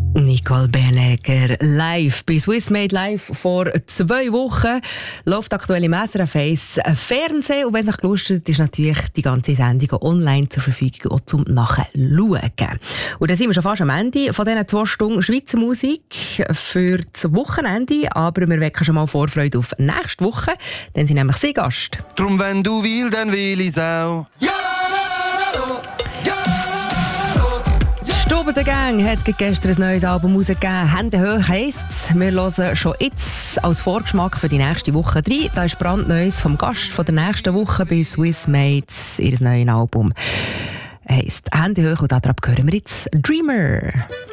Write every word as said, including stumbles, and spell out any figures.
Nicole Bernegger live bei Swissmade Live vor zwei Wochen. Läuft aktuell im S R F eins Fernsehen. Und wenn es euch gelustet ist natürlich die ganze Sendung online zur Verfügung auch zum Nachschauen. Und dann sind wir schon fast am Ende von diesen zwei Stunden Schweizer Musik für das Wochenende. Aber wir wecken schon mal Vorfreude auf nächste Woche. Dann sind nämlich Sie Gast. Drum, wenn du willst, dann will ich's auch. Ja! Stube der Gang hat gestern ein neues Album rausgegeben. «Hände hoch» heisst. Wir hören schon jetzt als Vorgeschmack für die nächste Woche rein. Da ist brandneues vom Gast von der nächsten Woche bei Swissmade. Ihr neues Album heisst «Hände hoch» und darauf hören wir jetzt «Dreamer».